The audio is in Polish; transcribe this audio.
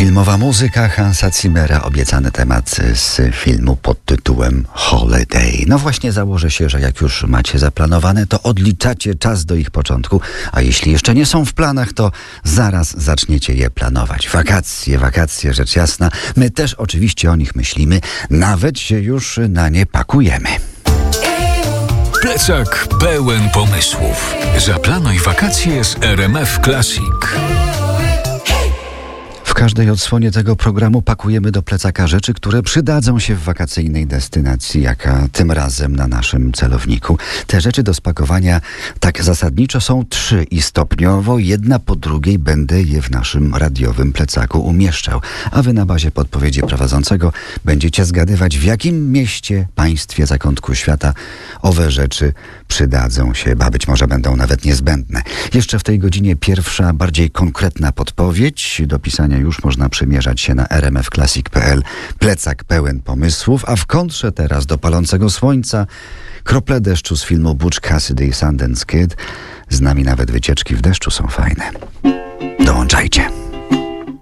Filmowa muzyka Hansa Zimmera, obiecany temat z filmu pod tytułem Holiday. No właśnie, założę się, że jak już macie zaplanowane, to odliczacie czas do ich początku, a jeśli jeszcze nie są w planach, to zaraz zaczniecie je planować. Wakacje, rzecz jasna. My też oczywiście o nich myślimy, nawet się już na nie pakujemy. Plecak pełen pomysłów. Zaplanuj wakacje z RMF Classic. W każdej odsłonie tego programu pakujemy do plecaka rzeczy, które przydadzą się w wakacyjnej destynacji, jaka tym razem na naszym celowniku. Te rzeczy do spakowania tak zasadniczo są 3 i stopniowo, jedna po drugiej będę je w naszym radiowym plecaku umieszczał. A wy na bazie podpowiedzi prowadzącego będziecie zgadywać, w jakim mieście, państwie, zakątku świata owe rzeczy przydadzą się, ba być może będą nawet niezbędne. Jeszcze w tej godzinie pierwsza, bardziej konkretna podpowiedź. Do pisania już można przymierzać się na rmfclassic.pl. Plecak pełen pomysłów, a w kontrze teraz do palącego słońca krople deszczu z filmu Butch Cassidy i Sundance Kid. Z nami nawet wycieczki w deszczu są fajne. Dołączajcie.